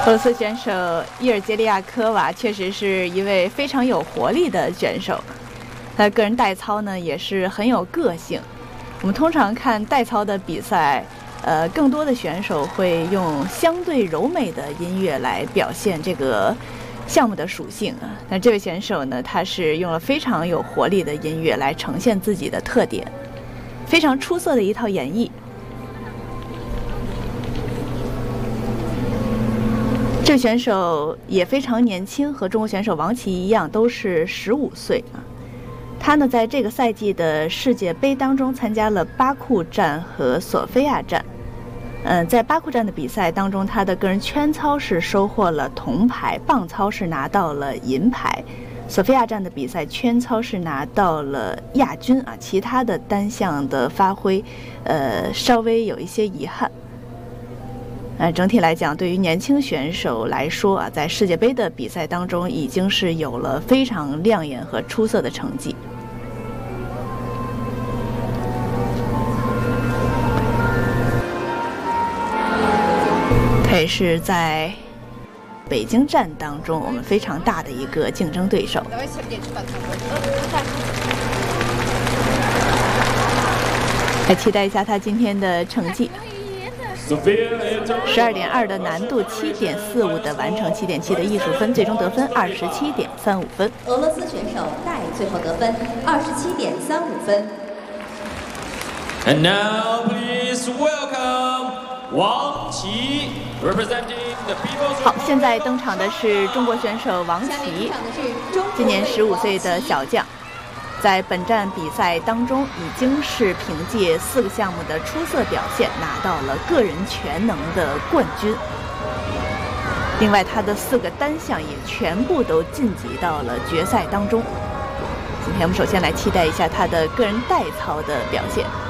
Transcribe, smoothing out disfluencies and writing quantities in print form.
俄罗斯选手伊尔杰利亚科娃确实是一位非常有活力的选手，她个人代操呢也是很有个性。我们通常看代操的比赛，更多的选手会用相对柔美的音乐来表现这个项目的属性啊。那这位选手呢，他是用了非常有活力的音乐来呈现自己的特点，非常出色的一套演绎。这位选手也非常年轻，和中国选手王琦一样，都是15岁啊。他呢，在这个赛季的世界杯当中参加了巴库站和索菲亚站。在巴库站的比赛当中，他的个人圈操是收获了铜牌，棒操是拿到了银牌。索菲亚站的比赛圈操是拿到了亚军啊，其他的单项的发挥，稍微有一些遗憾。整体来讲，对于年轻选手来说啊，在世界杯的比赛当中，已经是有了非常亮眼和出色的成绩。他也是在北京站当中我们非常大的一个竞争对手。来期待一下他今天的成绩。12.2的难度，7.45的完成，7.7的艺术分，最终得分27.35分。 俄罗斯选手戴最后得分27.35分。 And now please welcome 王琦 representing the People's。 好，现在登场的是中国选手王琦，今年15岁的小将。在本站比赛当中，已经是凭借4个项目的出色表现，拿到了个人全能的冠军。另外，他的4个单项也全部都晋级到了决赛当中。今天我们首先来期待一下他的个人代操的表现。